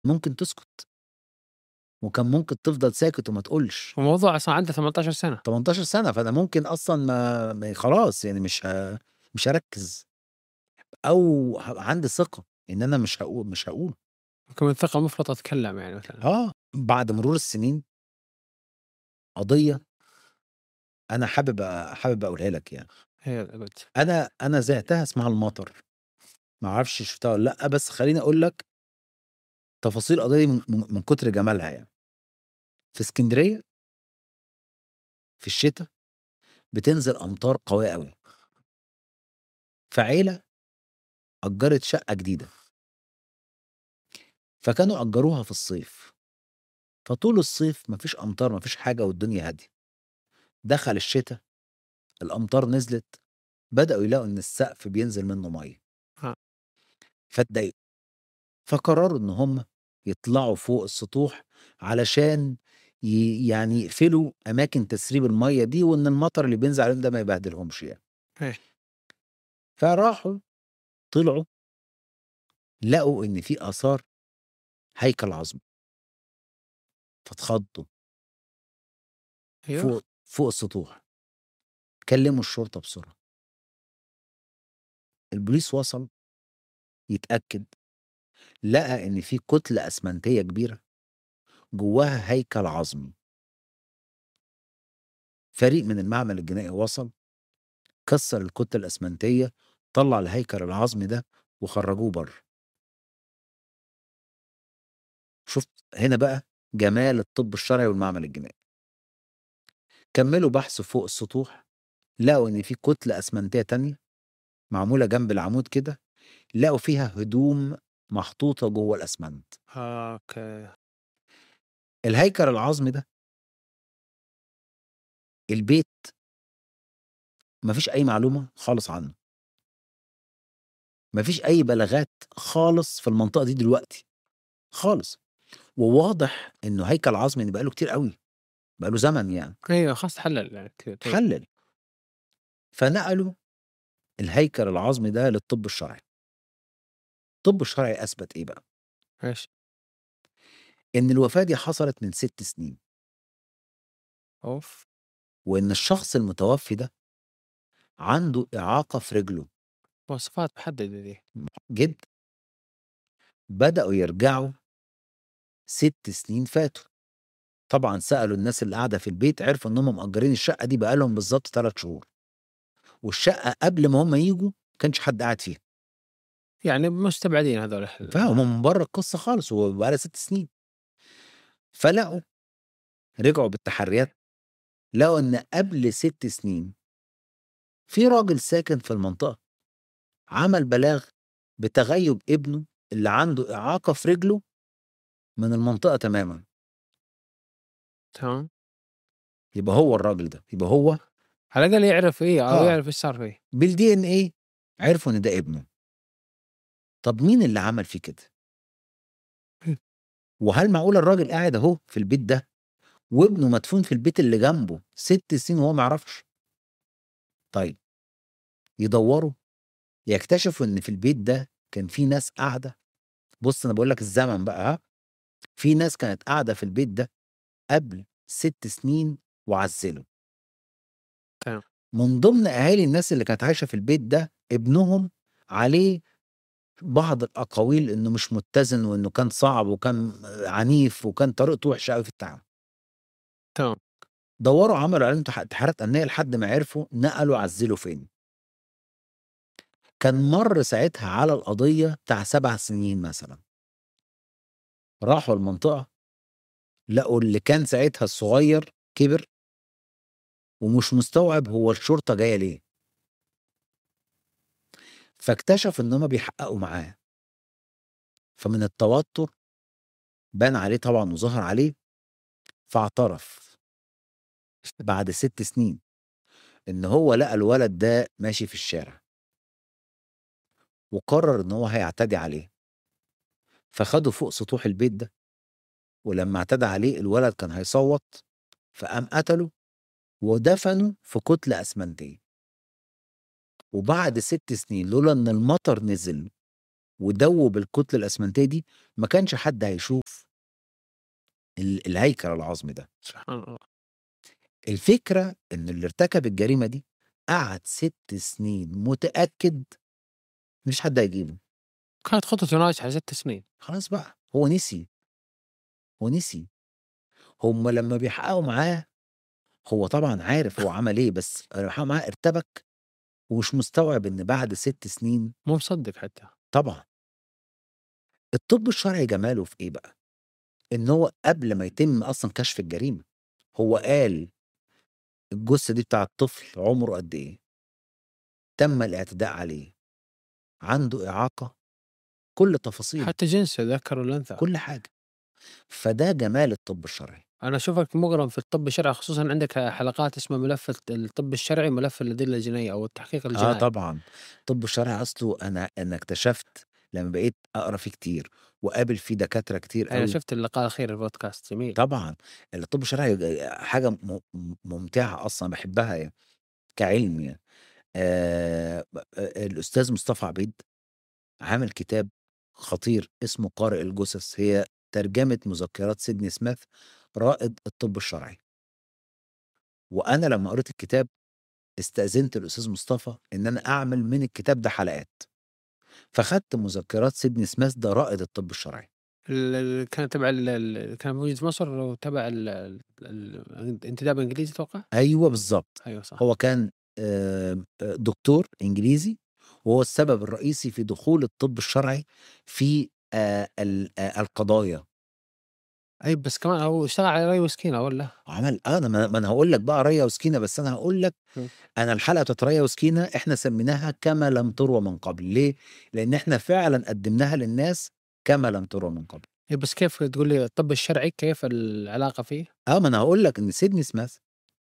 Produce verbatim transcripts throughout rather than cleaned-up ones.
ممكن تسكت. وكان ممكن تفضل ساكت وما تقولش. الموضوع أصلًا عنده تمنتاشر سنة. تمنتاشر سنة، فأنا ممكن أصلًا ما ما خلاص يعني مش ه مش هاركّز، أو هابقى عندي ثقة إن أنا مش هاقول مش هاقول. وكمان ثقة مفرط أتكلم يعني مثلًا. آه، بعد مرور السنين قضية أنا حابب أ حابب أقولها لك يعني. هي قُلت. أنا أنا زعتها اسمها المطر، ما أعرفش شُفتها والّا لأ، بس خلّيني أقول لك تفاصيل القضية دي من من من كتر جمالها يعني. في إسكندرية في الشتا بتنزل أمطار قوية أوي. فعيلة أجّرت شقة جديدة. فكانوا أجّروها في الصيف. فطول الصيف ما فيش أمطار، ما فيش حاجة والدنيا هادية. دخل الشتا، الأمطار نزلت، بدأوا يلاقوا إن السقف بينزل منّه مَيّة. آه. فاتضايقوا. فقرروا إن هم يطلعوا فوق السطوح علشان ي يعني يقفلوا أماكن تسريب المَيّة دي، وإن المطر اللي بينزل عليهم ده ما يبهدلهمش يعني. ماشي. فراحوا طلعوا لقوا إن في آثار هيكل عظمي. فاتخضوا. أيوه. فوق فوق السطوح. كلموا الشرطة بسرعة. البوليس وصل يتأكد، لقى إن في كتلة أسمنتية كبيرة جواها هيكل عظمي. فريق من المعمل الجنائي وصل، كسّر الكتلة الأسمنتية، طلّع الهيكل العظمي ده وخرّجوه برّه. شُفت هنا بقى جمال الطب الشرعي والمعمل الجنائي. كمّلوا بحث فوق السطوح، لقوا إن في كتلة أسمنتية تانية معمولة جنب العمود كده، لقوا فيها هدوم محطوطة جوّه الأسمنت. آه، أوكي. الهيكل العظمي ده البيت ما فيش أي معلومة خالص عنه. ما فيش أي بلاغات خالص في المنطقة دي دلوقتي، خالص. وواضح إنه هيكل عظمي إن بقى له كتير أوي، بقى له زمن يعني. أيوه خلاص اتحلل يعني كده طيب. اتحلّل. فنقلوا الهيكل العظمي ده للطب الشرعي. الطب الشرعي أثبت إيه بقى؟ ماشي. إن الوفاة دي حصلت من ست سنين. أوف! وإن الشخص المتوفي ده عنده إعاقة في رجله. مواصفات محددة دي. جدًا. بدأوا يرجعوا ست سنين فاتوا. طبعًا سألوا الناس اللي قاعدة في البيت، عرفوا إن هم مأجرين الشقة دي بقى لهم بالضبط تلات شهور. والشقة قبل ما هم ييجوا ما كانش حد قاعد فيها. يعني مستبعدين هذول ال فهُم من برّه القصة خالص، وبقى لها ست سنين. فلقوا رجعوا بالتحريات، لقوا إن قبل ست سنين في راجل ساكن في المنطقة، عمل بلاغ بتغيُّب ابنه اللي عنده إعاقة في رجله من المنطقة تمامًا. تمام. يبقى هو الراجل ده، يبقى هو على الأقل يعرف إيه أو آه، يعرف إيش صار فيه. بالDNA عرفوا إن ده ابنه. طب مين اللي عمل فيه كده؟ إمم. وهل معقولة الراجل قاعد أهو في البيت ده، وابنه مدفون في البيت اللي جنبه ست سنين وهو ما يعرفش؟ طيب، يدوّروا، يكتشفوا إن في البيت ده كان في ناس قاعدة. بُص أنا باقول لك الزمن بقى ها، في ناس كانت قاعدة في البيت ده قبل ست سنين وعزّلوا. تمام. من ضمن أهالي الناس اللي كانت عايشة في البيت ده، ابنهم عليه بعض الأقاويل إنه مش متّزن، وإنه كان صعب وكان عنيف وكان طريقته وحشة أوي في التعامل. تمام. دوّروا عملوا عليه تح تحريات أمنية لحد ما عرفوا نقلوا عزّلوا فين. كان مَر ساعتها على القضية بتاع سبع سنين مثلًا. راحوا المنطقة، لقوا اللي كان ساعتها الصغير كِبِر ومش مستوعب هو الشرطة جاية ليه. فاكتشفوا إن هُم بيحققوا معاه. فمن التوتر بان عليه طبعًا وظهر عليه، فاعترف بعد ست سنين إن هو لقى الولد ده ماشي في الشارع. وقرر إن هو هيعتدي عليه. فخده فوق سطوح البيت ده، ولمّا اعتدى عليه الولد كان هيصوّت، فقام قتله ودفنه في كُتلة أسمنتية. وبعد ست سنين لولا إن المطر نزل ودوب الكتلة الأسمنتية دي، ما كانش حد هيشوف ال الهيكل العظمي ده. سبحان الله. الفكرة إن اللي ارتكب الجريمة دي قعد ست سنين متأكد ما فيش حد هيجيبه. كانت خطته ناجحة ست سنين. خلاص بقى، هو نسي، هو نسي. هم لمّا بيحققوا معاه، هو طبعًا عارف هو عمل إيه، بس لمّا بيحققوا معاه ارتبك ومش مستوعب إن بعد ست سنين. مو مصدق حتى. طبعًا. الطب الشرعي جماله في إيه بقى؟ إن هو قبل ما يتم أصلًا كشف الجريمة، هو قال الجثة دي بتاعة طفل عمره قد إيه، تم الاعتداء عليه، عنده إعاقة، كل تفاصيله، حتى جنسه ذكر والأنثى. كل حاجة. فده جمال الطب الشرعي. أنا أشوفك مغرم في الطب الشرعي، خصوصًا عندك حلقات اسمها ملف الت الطب الشرعي، ملف الأدلة الجنائية أو التحقيق آه الجنائي. طبعًا. الطب الشرعي أصله أنا أنا اكتشفت لمّا بقيت أقرا فيه كتير وأقابل فيه دكاترة كتير أنا أوي. شُفت اللقاء الأخير البودكاست جميل. طبعًا. الطب الشرعي ج حاجة م م ممتعة أصلًا، باحبها يعني كعلم يعني. آآ ب الأستاذ مصطفى عبيد عامل كتاب خطير اسمه قارئ الجثث، هي ترجمة مذكرات سيدني سميث رائد الطب الشرعي. وأنا لمّا قريت الكتاب استأذنت الأستاذ مصطفى إن أنا أعمل من الكتاب ده حلقات، فخدت مذكرات سيدني سميث ده رائد الطب الشرعي. ال ال كان تبع ال ال كان موجود في مصر وتبع ال ال ال الانتداب الإنجليزي أتوقع؟ أيوه بالضبط. أيوه صح. هو كان آآ دكتور إنجليزي، وهو السبب الرئيسي في دخول الطب الشرعي في آآ ال آآ القضايا. أيوه بس كمان هو اشتغل على ري وسكينة والّا؟ عمل آه، أنا ما ما أنا هاقول لك بقى ريا وسكينة، بس أنا هاقول لك إمم. أنا الحلقة بتاعة ريا وسكينة إحنا سميناها كما لم تُروى من قبل، ليه؟ لإن إحنا فعلًا قدمناها للناس كما لم تُروى من قبل. إيه بس كيف تقول لي الطب الشرعي كيف العلاقة فيه؟ آه، ما أنا هاقول لك إن سيدني سميث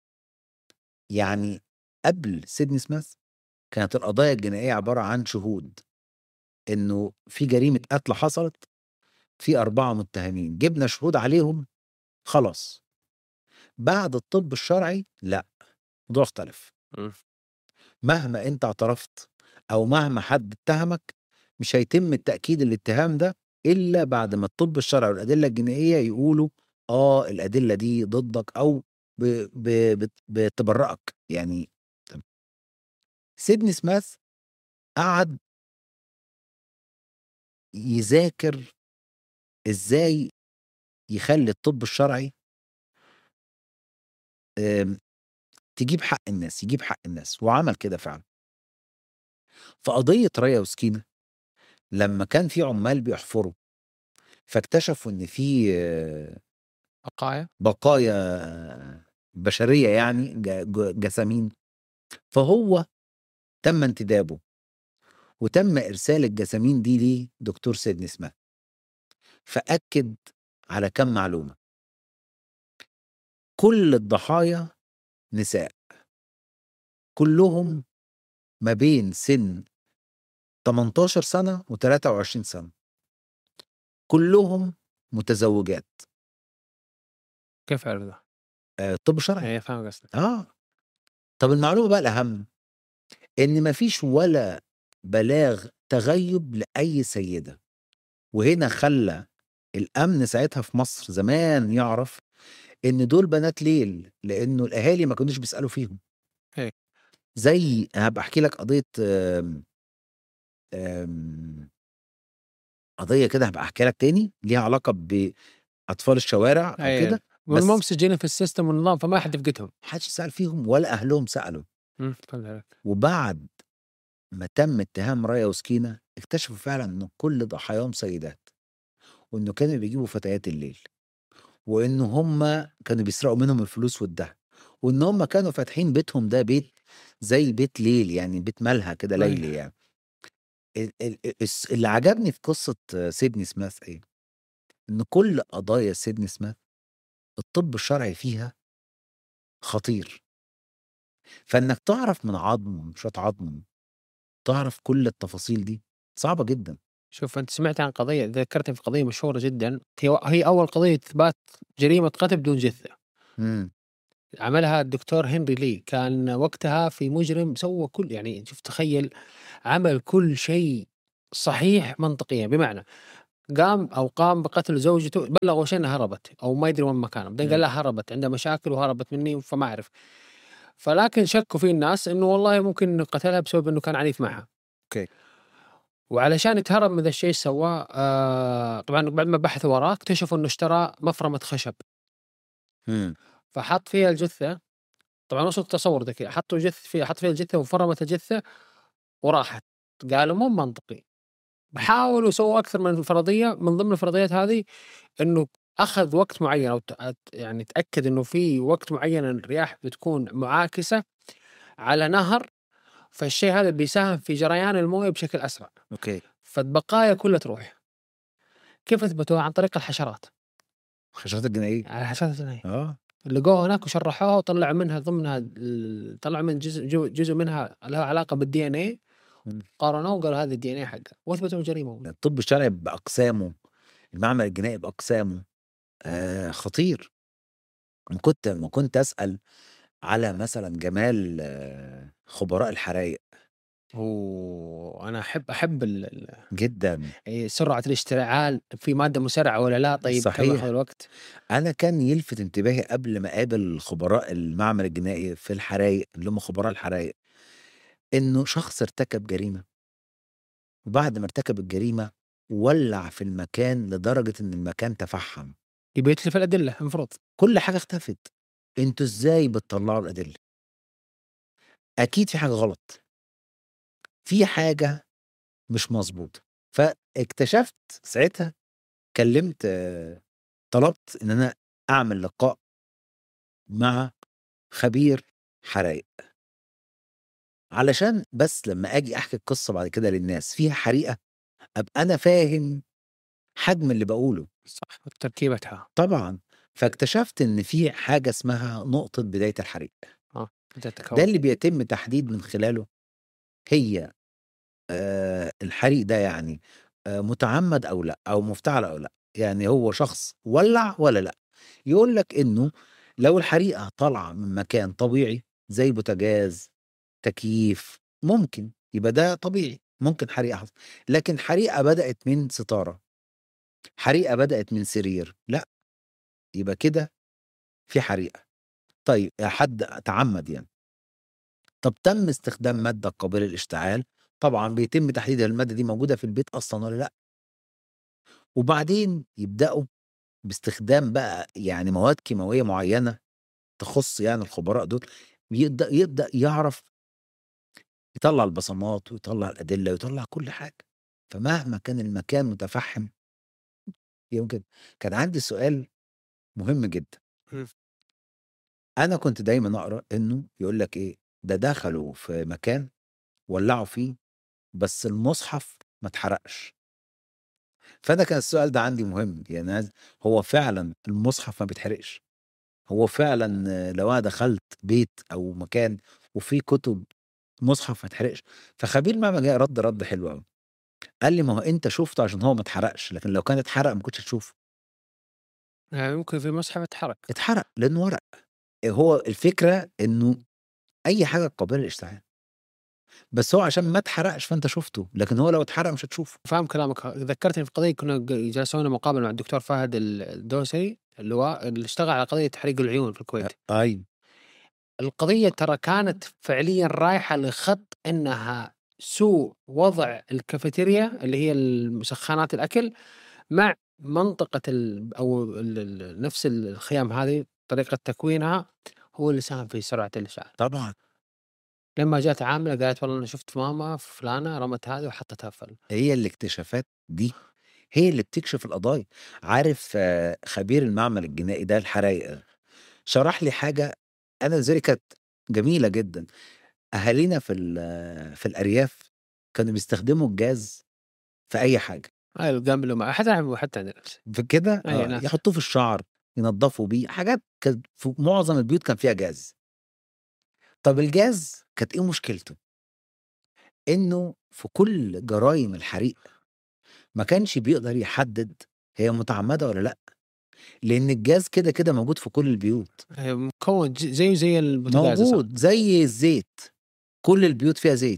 يعني قبل سيدني سميث كانت القضايا الجنائية عبارة عن شهود، إنه في جريمة قتل حصلت، في أربعة متهمين، جِبنا شهود عليهم، خلاص. بعد الطب الشرعي لأ، الموضوع اختلف. إمم. مهما أنت اعترفت أو مهما حد اتهمك، مش هيتم التأكيد الاتهام ده إلا بعد ما الطب الشرعي والأدلة الجنائية يقولوا آه الأدلة دي ضدك أو ب ب بت بتبرّئك يعني. تم سيدني سميث قعد يذاكر إزاي يخلّي الطب الشرعي آمم تجيب حق الناس، يجيب حق الناس، وعمل كده فعلًا. في قضية ريا وسكينة لمّا كان في عُمّال بيحفروا، فاكتشفوا إن في بقايا؟ بقايا بشرية يعني ج ج جثامين، فهو تم انتدابه، وتم إرسال الجثامين دي لدكتور سيدني سميث، فأكد على كام معلومة. كل الضحايا نساء، كلّهم ما بين سِن تمنتاشر سنة وتلاتة وعشرين سنة، كلّهم متزوجات. كيف عرف ده؟ آآ طب شرعي. أيوه فاهم قصدك. آه. طب المعلومة بقى الأهم، إن ما فيش ولا بلاغ تغيُّب لأي سيدة، وهنا خلّى الأمن ساعتها في مصر زمان يعرف إن دول بنات ليل، لإنه الأهالي ما كانوش بيسألوا فيهم. إيه. زي هابقى أحكي لك قضية آمم، آمم، قضية كده هابقى أحكيها لك تاني، ليها علاقة بأطفال الشوارع أو أيوه. كده، والمهم بس مسجلين في السيستم والنظام فما حد يفقدهم. ما حدش سأل فيهم ولا أهلهم سألوا. إمم، فهمت عليك. وبعد ما تم اتهام رايا وسكينة، اكتشفوا فعلًا إن كل ضحاياهم سيدات، وإنه كانوا بيجيبوا فتيات الليل، وإن هُم كانوا بيسرقوا منهم الفلوس والدهب، وإن هُم كانوا فاتحين بيتهم ده بيت زي بيت ليل، يعني بيت مالهة كده ليلي أيوه. يعني. ال ال الس اللي عجبني في قصة سيدني سميث إيه، إن كل قضايا سيدني سميث الطب الشرعي فيها خطير، فإنك تعرف من عضمه من شوية عضمه، تعرف كل التفاصيل دي، صعبة جدًا. شوف أنت سمعت عن قضية ذكّرتني في قضية مشهورة جدًا، هي هي أول قضية إثبات جريمة قتل بدون جثة. إمم. عملها الدكتور هنري لي، كان وقتها في مجرم سوى كل يعني شوف تخيل عمل كل شيء صحيح منطقيا، بمعنى قام أو قام بقتل زوجته، بلغ أول شيء إنها هربت أو ما يدري وين مكانها، بعدين قال إمم. لها هربت عندها مشاكل وهربت مني فما أعرف، فلكن شكوا فيه الناس إنه والله ممكن إنه قتلها بسبب إنه كان عنيف معها. أوكي. وعلشان يتهرب من ذا الشيء إيش سواه؟ آه طبعا بعد ما بحثوا وراه اكتشفوا إنه اشترى مفرمة خشب، إمم. فحط فيها الجثة. طبعا وصل تصور ذكي، حطوا جث فيها، حط فيها الجثة وفرمت الجثة وراحت. قالوا مو منطقي، حاولوا سووا أكثر من فرضية، من ضمن الفرضيات هذه إنه أخذ وقت معين أو ت- يعني تأكد إنه في وقت معين الرياح بتكون معاكسة على نهر، فالشيء هذا بيساهم في جريان المويه بشكل أسرع، أوكي. فالبقايا كلها تروح. كيف أثبتوها؟ عن طريق الحشرات، الحشرات الجنائية. على الحشرات الجنائية. آه. لقوها هناك وشرحوها وطلعوا منها ضمنها ال- طلعوا من جزء جو- جزء منها له علاقة بالدي ان اي، إمم. قارنوه وقالوا هذا الدي ان اي حقه واثبتوا الجريمة. الطب الشرعي بأقسامه، المعمل الجنائي بأقسامه آآ خطير. أنا كنت أمّا كنت أسأل على مثلًا جمال آه، خبراء الحرايق وأنا أحب أحب ال ال جدًا. آآ سرعة الاشتعال، في مادة مسرعة والّا لا؟ طيب كم ياخذ صحيح. الوقت؟ أنا كان يلفت انتباهي قبل ما أقابل خبراء المعمل الجنائي في الحرايق، اللي هم خبراء الحرايق، إنه شخص ارتكب جريمة، وبعد ما ارتكب الجريمة ولّع في المكان لدرجة إن المكان تفحّم، يبي يتلف الأدلة المفروض. كل حاجة اختفت. أنتم إزاي بتطلّعوا الأدلة؟ أكيد في حاجة غلط، في حاجة مش مضبوطة. فاكتشفت ساعتها، كلّمت آه، طلبت إن أنا أعمل لقاء مع خبير حرايق، علشان بس لمّا آجي أحكي القصة بعد كده للناس فيها حريقة، أبقى أنا فاهم حجم اللي باقوله. صح، تركيبتها. طبعًا. فاكتشفت إن في حاجة اسمها نقطة بداية الحريق، آه، بدأت ده تتكوّن. اللي بيتم تحديد من خلاله هي آآ الحريق ده يعني آآ مُتعمّد أو لأ، أو مُفتعل أو لأ، يعني هو شخص ولّع والّا لأ. يقول لك إنه لو الحريقة طالعة من مكان طبيعي زي بوتاجاز، تكييف، ممكن يبقى ده طبيعي، ممكن حريقة حصلت. لكن حريقة بدأت من ستارة، حريقة بدأت من سرير، لأ، يبقى كده في حريقة. طيب حد تعمّد يعني. طب تم استخدام مادة قابلة للاشتعال، طبعًا بيتم تحديد هل المادة دي موجودة في البيت أصلًا والّا لأ، وبعدين يبدأوا باستخدام بقى يعني مواد كيماوية معيّنة تخُص يعني الخبراء دول، يبدأ يبدأ يعرف يطلّع البصمات ويطلّع الأدلة ويطلّع كل حاجة. فمهما كان المكان متفحِّم يمكن. كان عندي سؤال مهم جدًا، إمم. أنا كنت دايمًا أقرا إنه يقول لك إيه، ده دخلوا في مكان ولّعوا فيه بس المصحف ما اتحرقش. فأنا كان السؤال ده عندي مهم، يعني عايز هو فعلًا المصحف ما بيتحرقش؟ هو فعلًا آه، لو أنا دخلت بيت أو مكان وفيه كُتب مصحف ما يتحرقش؟ فخبير المعمل جه رَد رَد حلو أوي، قال لي: "ما هو أنت شُفته عشان هو ما اتحرقش، لكن لو كان اتحرق ما كنتش هتشوفه." يعني ممكن في مصحف اتحرق. اتحرق لإنه ورق. هو الفكرة إنه أي حاجة قابلة للاشتعال، بس هو عشان ما اتحرقش فأنت شُفته، لكن هو لو اتحرق مش هتشوفه. فاهم كلامك، ذكّرتني في قضية كنا ج جالسين مقابلة مع الدكتور فهد ال الدوسري، اللي هو اللي اشتغل على قضية تحريق العيون في أ الكويت. أيوه. القضية ترى كانت فعليًا رايحة لخط إنها سوء وضع الكافيتيريا اللي هي المسخّنات الأكل مع منطقة ال أو ال ال نفس الخيام هذه، طريقة تكوينها هو اللي ساهم في سرعة الإشعال. طبعًا. لمّا جات عاملة قالت والله أنا شُفت ماما فلانة رمت هذه وحطتها في ال هي الاكتشافات دي هي اللي بتكشف القضايا. عارف آه، خبير المعمل الجنائي ده الحرايق شرح لي حاجة أنا بالنسبة لي كانت جميلة جدًا. أهالينا في ال في الأرياف كانوا بيستخدموا الجاز في أي حاجة، هاي القمل وما حتى حتى عندنا نفس. فكده أي آه، ناس. يحطوه في الشعر، ينضفوا بيه، حاجات كانت في معظم البيوت كان فيها جاز. طب الجاز كانت إيه مشكلته؟ إنه في كل جرايم الحريق ما كانش بيقدر يحدد هي متعمدة والّا لأ، لأن الجاز كده، كده موجود في كل البيوت، هي مكون ج زيه زي البوتاجاز صح؟ موجود زي الزيت، كل البيوت فيها زيت.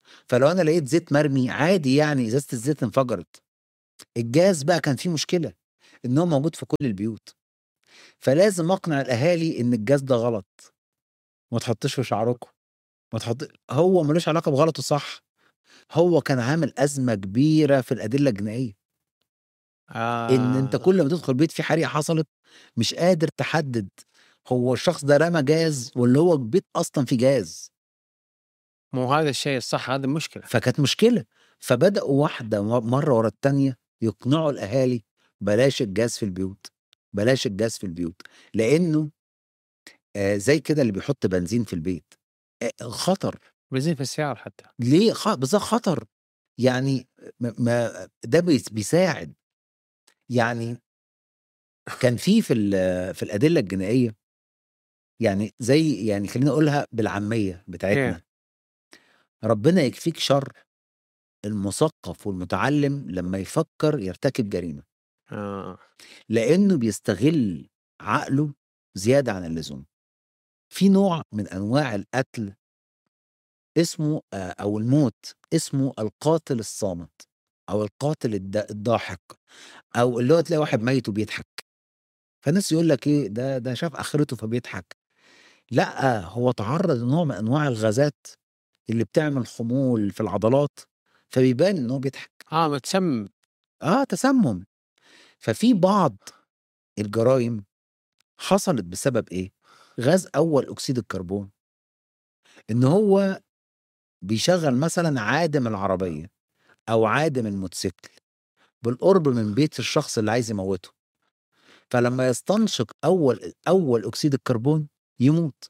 فلو انا لقيت زيت مرمي عادي، يعني ازازه الزيت انفجرت. الجاز بقى كان فيه مشكله ان هو موجود في كل البيوت، فلازم اقنع الاهالي ان الجاز ده غلط، ما تحطش في شعركم، ما تحط. هو ملوش علاقه بغلط وصح، هو كان عامل ازمه كبيره في الادله الجنائيه. ان انت آه. كل ما تدخل بيت في حريقه حصلت مش قادر تحدد هو الشخص ده رمى جاز ولا هو البيت اصلا فيه جاز. مو هذا الشيء الصح، هذه المشكلة. فكانت مشكله، فبداوا واحده مره ورا التانيه يقنعوا الاهالي بلاش الجاز في البيوت، بلاش الجاز في البيوت، لانه آه زي كده اللي بيحط بنزين في البيت، آه خطر. بنزين في السيارة حتى. ليه خ... بالظبط خطر. يعني ما... ما ده بيس- بيساعد. يعني كان في في ال- في الادله الجنائيه، يعني زي يعني خلينا اقولها بالعاميه بتاعتنا، كيف؟ ربنا يكفيك شر المثقف والمتعلم لما يفكر يرتكب جريمه، آه. لانه بيستغل عقله زياده عن اللزوم. في نوع من انواع القتل اسمه آه، او الموت اسمه القاتل الصامت، او القاتل الد- الضاحك، او اللي هو تلاقي واحد ميت وبيضحك، فالناس يقول لك ايه ده ده شاف اخرته فبيضحك. لا، هو تعرض لنوع من انواع الغازات اللي بتعمل خمول في العضلات، فبيبان ان هو بيضحك. آه متسمم. اه تسمم. ففي بعض الجرائم حصلت بسبب ايه؟ غاز اول اكسيد الكربون، ان هو بيشغل مثلا عادم العربيه او عادم الموتوسيكل بالقرب من بيت الشخص اللي عايز يموته، فلما يستنشق اول اول اكسيد الكربون يموت.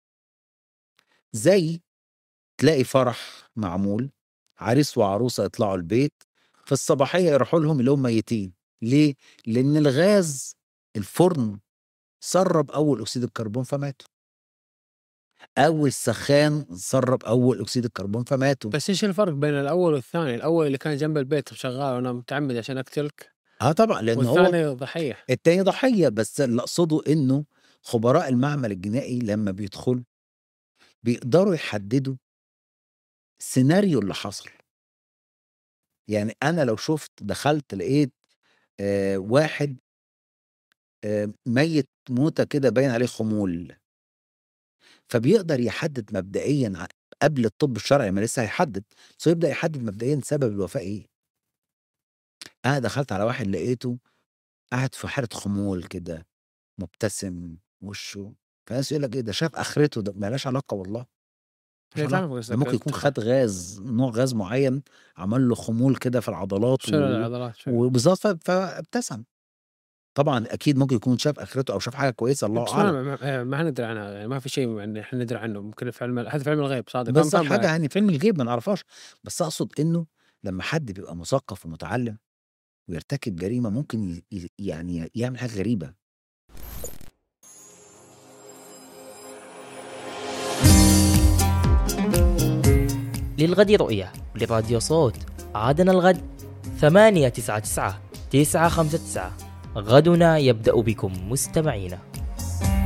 زي تلاقي فرح معمول، عريس وعروسه يطلعوا البيت في الصباحيه يروحوا لهم اللي هم ميتين. ليه؟ لان الغاز الفرن سرب اول اكسيد الكربون فماتوا، او السخان سرب اول اكسيد الكربون فماتوا. بس ايش الفرق بين الاول والثاني؟ الاول اللي كان جنب البيت شغال وانا متعمد عشان اقتلك، اه طبعا، لان هو والثاني ضحية. التاني ضحيه. بس اللي اقصده انه خبراء المعمل الجنائي لما بيدخلوا بيقدروا يحددوا السيناريو اللي حصل. يعني انا لو شفت دخلت لقيت آه واحد آه ميت موتة كده باين عليه خمول، فبيقدر يحدد مبدئيا ع- قبل الطب الشرعي ما لسه هيحدد، بس هو يبدأ يحدد مبدئيا سبب الوفاة ايه. انا دخلت على واحد لقيته قاعد في حالة خمول كده، مبتسم وشه، فالناس يقول لك ايه ده شاف اخرته، ده مالهاش علاقة والله، مش هي علاقة. تعرف ده قصدك ممكن يكون خد غاز، نوع غاز معين عمل له خمول كده في العضلات شلل و... العضلات شلل. وبالظبط ف- فابتسم. طبعا اكيد ممكن يكون شاف اخرته او شاف حاجه كويسه، الله بس اعلم. ما ما, ما ندري عنها، يعني ما في شيء يعني احنا ندري عنه، ممكن في علم، هذا في علم الغيب صادق. فاهم بالظبط، فاهم حاجه بعد. يعني فيلم الغيب ما نعرفهاش. بس اقصد انه لما حد بيبقى مثقف ومتعلم ويرتكب جريمه ممكن ي... ي- يعني يعمل حاجه غريبه. للغد رؤية، لراديو صوت عادنا الغد ثمانية تسعة تسعة تسعة خمسة تسعة. غدنا يبدأ بكم مستمعينا.